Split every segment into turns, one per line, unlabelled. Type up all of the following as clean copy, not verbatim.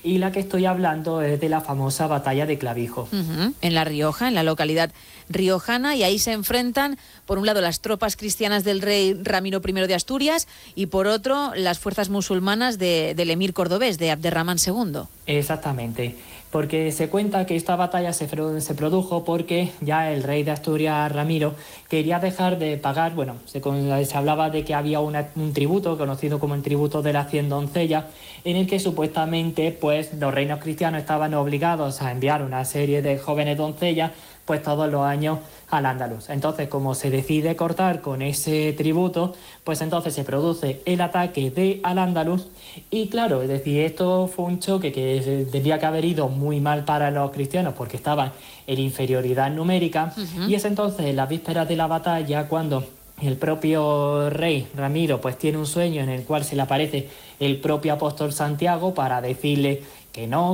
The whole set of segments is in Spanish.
y la que estoy hablando es de la famosa batalla de Clavijo.
En La Rioja, en la localidad riojana, y ahí se enfrentan, por un lado, las tropas cristianas del rey Ramiro I de Asturias y, por otro, las fuerzas musulmanas del emir cordobés, de Abderramán II.
Exactamente, porque se cuenta que esta batalla se produjo porque ya el rey de Asturias, Ramiro, quería dejar de pagar, se hablaba de que había un tributo, conocido como el tributo de las 100 doncellas, en el que supuestamente pues los reinos cristianos estaban obligados a enviar una serie de jóvenes doncellas pues todos los años al Andaluz. Entonces, como se decide cortar con ese tributo, pues entonces se produce el ataque de Al-Ándalus y claro, es decir, esto fue un choque que tendría que haber ido muy mal para los cristianos porque estaban en inferioridad numérica y es entonces en las vísperas de la batalla cuando el propio rey Ramiro pues tiene un sueño en el cual se le aparece el propio apóstol Santiago para decirle que no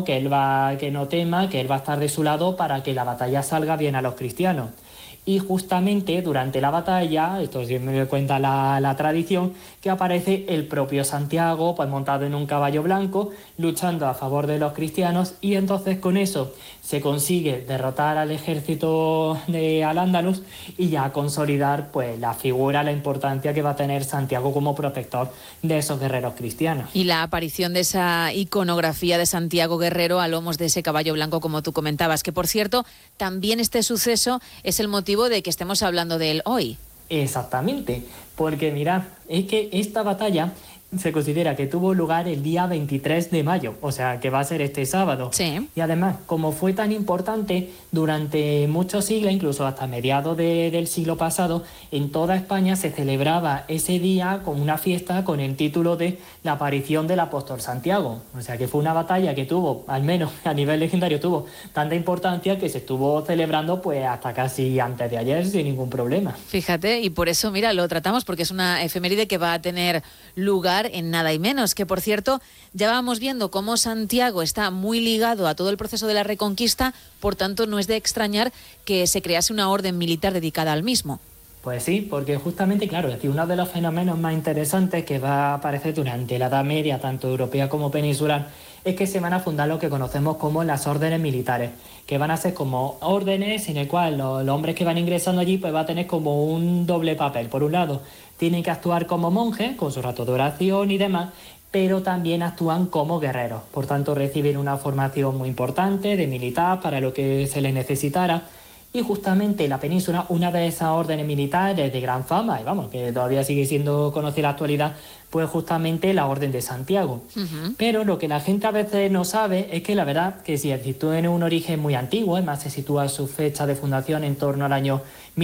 tema, que él va a estar de su lado para que la batalla salga bien a los cristianos. Y justamente durante la batalla, esto siempre me cuenta la tradición, que aparece el propio Santiago pues montado en un caballo blanco, luchando a favor de los cristianos, y entonces con eso se consigue derrotar al ejército de Al-Ándalus y ya consolidar pues la figura, la importancia que va a tener Santiago como protector de esos guerreros cristianos.
Y la aparición de esa iconografía de Santiago Guerrero a lomos de ese caballo blanco, como tú comentabas, que por cierto, también este suceso es el motivo de que estemos hablando de él hoy.
Exactamente, porque mirad, es que esta batalla se considera que tuvo lugar el día 23 de mayo, o sea, que va a ser este sábado.
Sí.
Y además, como fue tan importante, durante muchos siglos, incluso hasta mediados del siglo pasado, en toda España se celebraba ese día con una fiesta con el título de la aparición del apóstol Santiago. O sea, que fue una batalla que tuvo, al menos a nivel legendario, tuvo tanta importancia que se estuvo celebrando pues hasta casi antes de ayer sin ningún problema.
Fíjate, y por eso, mira, lo tratamos porque es una efeméride que va a tener lugar en nada y menos, que por cierto, ya vamos viendo cómo Santiago está muy ligado a todo el proceso de la Reconquista, por tanto no es de extrañar que se crease una orden militar dedicada al mismo.
Pues sí, porque justamente, claro, es decir, uno de los fenómenos más interesantes que va a aparecer durante la Edad Media, tanto europea como peninsular, es que se van a fundar lo que conocemos como las órdenes militares, que van a ser como órdenes en el cual los hombres que van ingresando allí pues va a tener como un doble papel. Por un lado, tienen que actuar como monjes, con su rato de oración y demás, pero también actúan como guerreros. Por tanto, reciben una formación muy importante de militar para lo que se les necesitara. Y justamente la península, una de esas órdenes militares de gran fama, y vamos, que todavía sigue siendo conocida en la actualidad, pues justamente la Orden de Santiago. Pero lo que la gente a veces no sabe es que la verdad que si tiene un origen muy antiguo, además se sitúa su fecha de fundación en torno al año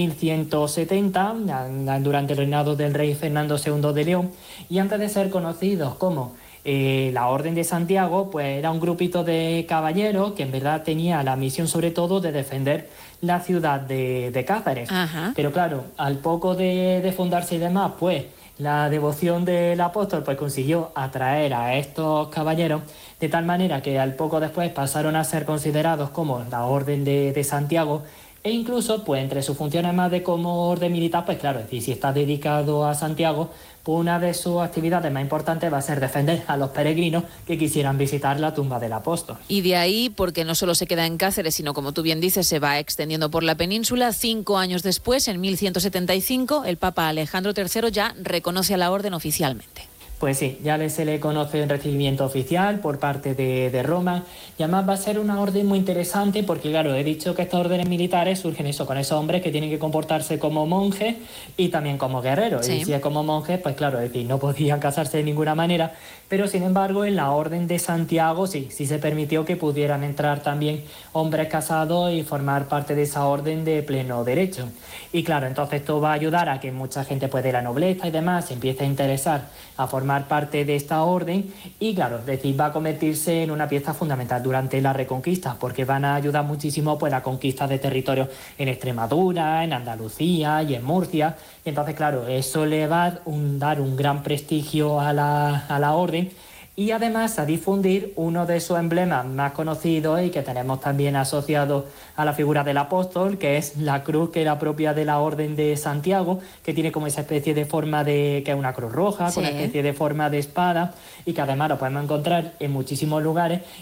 1170, durante el reinado del rey Fernando II de León, y antes de ser conocidos como la Orden de Santiago, pues era un grupito de caballeros que en verdad tenía la misión sobre todo de defender la ciudad de Cáceres. Pero claro, al poco de fundarse y demás, pues la devoción del apóstol pues consiguió atraer a estos caballeros de tal manera que al poco después pasaron a ser considerados como la Orden de Santiago. E incluso, pues entre sus funciones más de como orden militar, pues claro, es decir, si está dedicado a Santiago, pues una de sus actividades más importantes va a ser defender a los peregrinos que quisieran visitar la tumba del apóstol.
Y de ahí, porque no solo se queda en Cáceres, sino como tú bien dices, se va extendiendo por la península. 5 años después, en 1175, el Papa Alejandro III ya reconoce a la orden oficialmente.
Pues sí, ya se le conoce un recibimiento oficial por parte de Roma y además va a ser una orden muy interesante porque, claro, he dicho que estas órdenes militares surgen eso, con esos hombres que tienen que comportarse como monjes y también como guerreros. Sí. Y si es como monjes, pues claro, es decir, no podían casarse de ninguna manera, pero sin embargo en la Orden de Santiago sí se permitió que pudieran entrar también hombres casados y formar parte de esa orden de pleno derecho. Y claro, entonces esto va a ayudar a que mucha gente pues de la nobleza y demás se empiece a interesar a formar parte de esta orden y claro, es decir, va a convertirse en una pieza fundamental durante la Reconquista porque van a ayudar muchísimo pues la conquista de territorios en Extremadura, en Andalucía y en Murcia y entonces claro, eso le va a dar un gran prestigio a la orden y además a difundir uno de sus emblemas más conocidos y que tenemos también asociado a la figura del apóstol, que es la cruz que era propia de la Orden de Santiago, que tiene como esa especie de forma que es una cruz roja, con una especie de forma de espada y que además lo podemos encontrar en muchísimos lugares